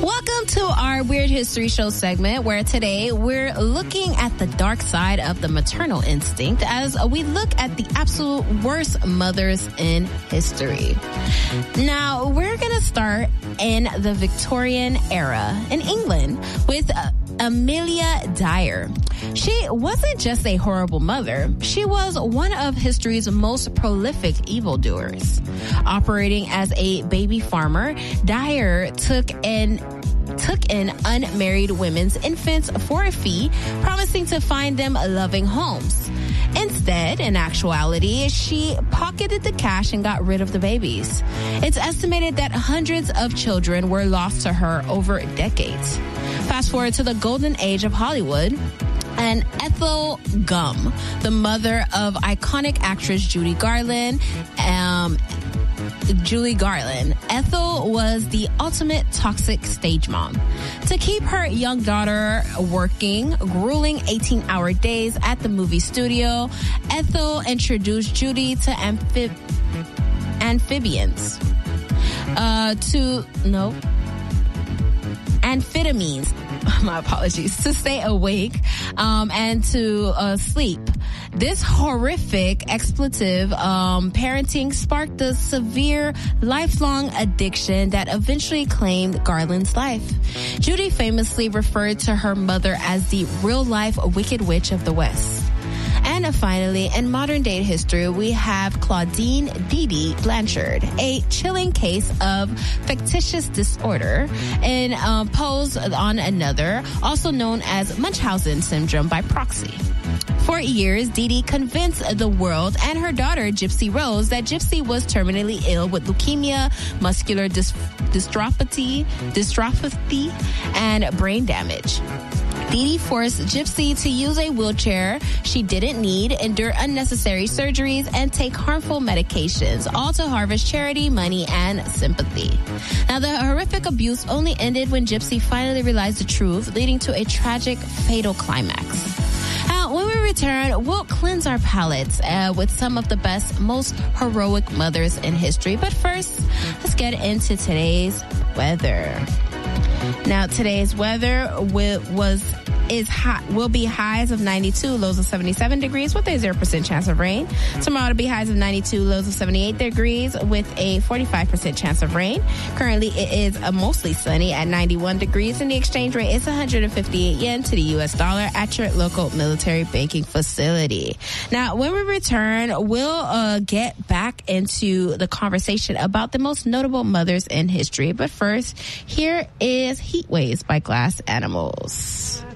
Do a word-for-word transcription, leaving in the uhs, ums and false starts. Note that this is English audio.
Welcome to our Weird History Show segment, where today we're looking at the dark side of the maternal instinct as we look at the absolute worst mothers in history. Now, we're going to start in the Victorian era in England with uh, Amelia Dyer. She wasn't just a horrible mother. She was one of history's most prolific evildoers. Operating as a baby farmer, Dyer took in took in unmarried women's infants for a fee, promising to find them loving homes. Instead, in actuality, she pocketed the cash and got rid of the babies. It's estimated that hundreds of children were lost to her over decades. Fast forward to the golden age of Hollywood, and Ethel Gum, the mother of iconic actress Judy Garland, um, Julie Garland. Ethel was the ultimate toxic stage mom. To keep her young daughter working grueling eighteen-hour days at the movie studio, Ethel introduced Judy to amphib- amphibians. Uh, to, no, amphetamines. My apologies. To stay awake um, and to uh, sleep. This horrific expletive um, parenting sparked a severe, lifelong addiction that eventually claimed Garland's life. Judy famously referred to her mother as the real-life Wicked Witch of the West. And finally, in modern-day history, we have Claudine Dee Dee Blanchard, a chilling case of fictitious disorder imposed on another, also known as Munchausen syndrome by proxy. For years, Dee Dee convinced the world and her daughter, Gypsy Rose, that Gypsy was terminally ill with leukemia, muscular dys- dystrophy, dystrophy, and brain damage. Dee Dee forced Gypsy to use a wheelchair she didn't need, endure unnecessary surgeries, and take harmful medications, all to harvest charity, money, and sympathy. Now, the horrific abuse only ended when Gypsy finally realized the truth, leading to a tragic, fatal climax. Now, when we return, we'll cleanse our palates uh, with some of the best, most heroic mothers in history. But first, let's get into today's weather. Now, today's weather will, was is hot, will be highs of ninety-two, lows of seventy-seven degrees with a zero percent chance of rain. Tomorrow, it'll be highs of ninety-two, lows of seventy-eight degrees with a forty-five percent chance of rain. Currently, it is uh, mostly sunny at ninety-one degrees, and the exchange rate is one hundred fifty-eight yen to the U S dollar at your local military banking facility. Now, when we return, we'll uh, get back into the conversation about the most notable mothers in history. But first, here is Heat Waves by Glass Animals.